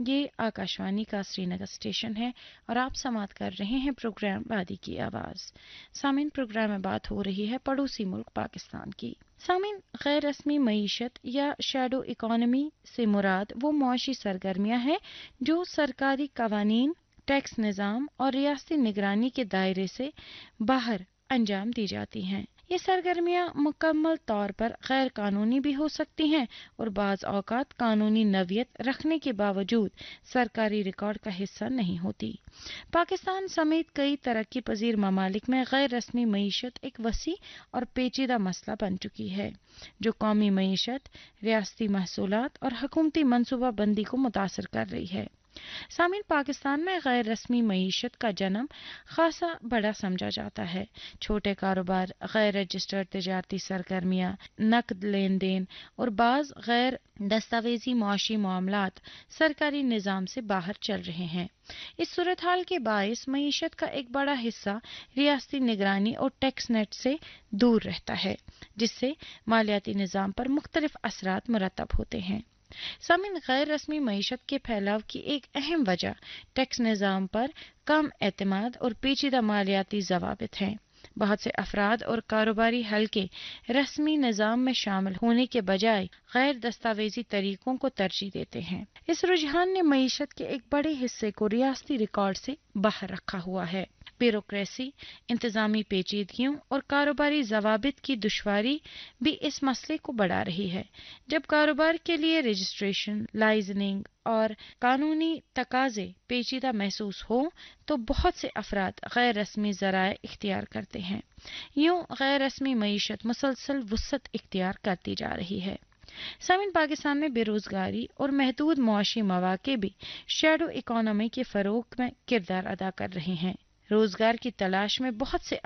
یہ آکاشوانی کا سری نگر اسٹیشن ہے اور آپ سماعت کر رہے ہیں پروگرام وادی کی آواز۔ سامعین، پروگرام میں بات ہو رہی ہے پڑوسی ملک پاکستان کی۔ سامعین، غیر رسمی معیشت یا شیڈو اکانومی سے مراد وہ معاشی سرگرمیاں ہیں جو سرکاری قوانین، ٹیکس نظام اور ریاستی نگرانی کے دائرے سے باہر انجام دی جاتی ہیں۔ یہ سرگرمیاں مکمل طور پر غیر قانونی بھی ہو سکتی ہیں اور بعض اوقات قانونی نوعیت رکھنے کے باوجود سرکاری ریکارڈ کا حصہ نہیں ہوتی۔ پاکستان سمیت کئی ترقی پذیر ممالک میں غیر رسمی معیشت ایک وسیع اور پیچیدہ مسئلہ بن چکی ہے جو قومی معیشت، ریاستی محصولات اور حکومتی منصوبہ بندی کو متاثر کر رہی ہے۔ سامعین، پاکستان میں غیر رسمی معیشت کا جنم خاصا بڑا سمجھا جاتا ہے۔ چھوٹے کاروبار، غیر رجسٹرڈ تجارتی سرگرمیاں، نقد لین دین اور بعض غیر دستاویزی معاشی معاملات سرکاری نظام سے باہر چل رہے ہیں۔ اس صورتحال کے باعث معیشت کا ایک بڑا حصہ ریاستی نگرانی اور ٹیکس نیٹ سے دور رہتا ہے، جس سے مالیاتی نظام پر مختلف اثرات مرتب ہوتے ہیں۔ سامعین، غیر رسمی معیشت کے پھیلاؤ کی ایک اہم وجہ ٹیکس نظام پر کم اعتماد اور پیچیدہ مالیاتی ضوابط ہیں۔ بہت سے افراد اور کاروباری حلقے رسمی نظام میں شامل ہونے کے بجائے غیر دستاویزی طریقوں کو ترجیح دیتے ہیں۔ اس رجحان نے معیشت کے ایک بڑے حصے کو ریاستی ریکارڈ سے باہر رکھا ہوا ہے۔ بیوروکریسی، انتظامی پیچیدگیوں اور کاروباری ضوابط کی دشواری بھی اس مسئلے کو بڑھا رہی ہے۔ جب کاروبار کے لیے رجسٹریشن، لائسنسنگ اور قانونی تقاضے پیچیدہ محسوس ہوں تو بہت سے افراد غیر رسمی ذرائع اختیار کرتے ہیں۔ یوں غیر رسمی معیشت مسلسل وسعت اختیار کرتی جا رہی ہے۔ سامعین، پاکستان میں بے روزگاری اور محدود معاشی مواقع بھی شیڈو اکانومی کے فروغ میں کردار ادا کر رہے ہیں۔ روزگار کی تلاش میں بہت سے